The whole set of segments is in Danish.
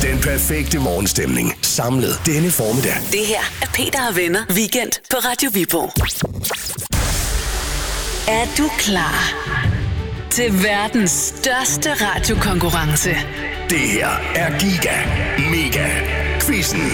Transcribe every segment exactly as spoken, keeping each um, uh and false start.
Den perfekte morgenstemning samlet denne formiddag. Det her er Peter og Venner Weekend på Radio Viborg. Er du klar til verdens største radiokonkurrence? Det her er Giga Mega Quizzen.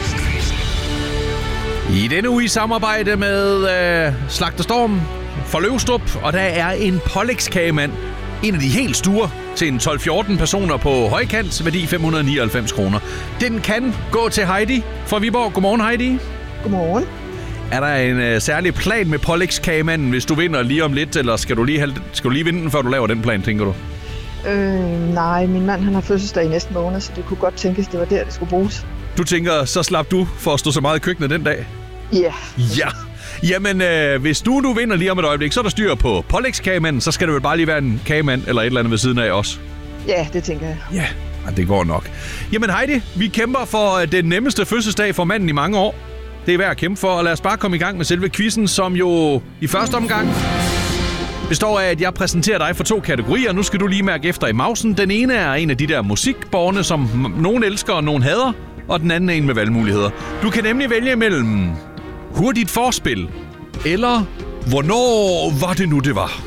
I denne uge i samarbejde med øh, Slagterstorm for Løvstrup, og der er en pålægskagemand, en af de helt store, til en tolv fjorten personer på højkant, værdi fem hundrede nioghalvfems kroner. Den kan gå til Heidi fra Viborg. Godmorgen, Heidi. Godmorgen. Er der en øh, særlig plan med pålægskagemanden, hvis du vinder lige om lidt, eller skal du lige, have, skal du lige vinde den, før du laver den plan, tænker du? Øh, nej, min mand han har fødselsdag i næste måned, så det kunne godt tænkes, det var der, det skulle bruges. Du tænker, så slap du for at stå så meget i køkkenet den dag? Ja. Yeah. Ja. Jamen, øh, hvis du nu vinder lige om et øjeblik, så er der styr på pålægskagemanden, så skal det vel bare lige være en kagemand eller et eller andet ved siden af os. Ja, det tænker jeg. Ja, det går nok. Jamen Heidi, vi kæmper for den nemmeste fødselsdag for manden i mange år. Det er værd at kæmpe for, og lad os bare komme i gang med selve quizzen, som jo i første omgang består af, at jeg præsenterer dig for to kategorier. Nu skal du lige mærke efter i mausen. Den ene er en af de der musikborne, som nogen elsker og nogen hader, og den anden er en med valgmuligheder. Du kan nemlig vælge mellem hurtigt forspil, eller hvornår var det nu, det var?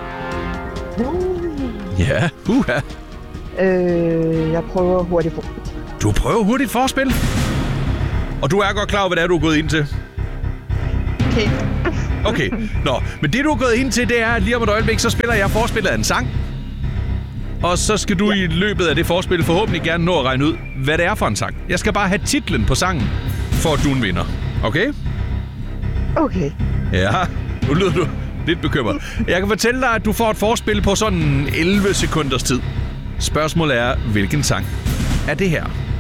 Ja, uha. Øh, jeg prøver hurtigt for. Du prøver hurtigt forspil? Og du er godt klar over, hvad det er, du er gået ind til? Okay. Okay, nå. Men det, du er gået ind til, det er, at lige om et øjeblik, så spiller jeg forspillet af en sang. Og så skal du ja. i løbet af det forspil forhåbentlig gerne nå at regne ud, hvad det er for en sang. Jeg skal bare have titlen på sangen, for at du en vinder. Okay? Okay. Ja, nu lyder du lidt bekymret. Jeg kan fortælle dig, at du får et forspil på sådan elleve sekunders tid. Spørgsmålet er, hvilken sang er det her?